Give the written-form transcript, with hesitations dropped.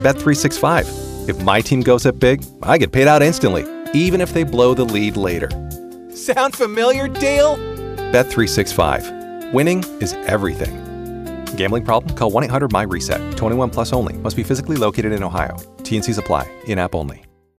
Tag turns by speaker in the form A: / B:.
A: Bet365. If my team goes up big, I get paid out instantly, even if they blow the lead later. Sound familiar, Dale? Bet365. Winning is everything. Gambling problem? Call 1-800-MY-RESET. 21 plus only. Must be physically located in Ohio. T&Cs apply. In-app only.